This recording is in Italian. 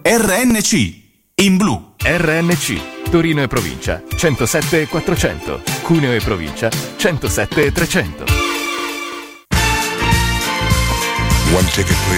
RNC, in blu. RNC, Torino e provincia, 107 e 400. Cuneo e provincia, 107 e 300. One ticket, please.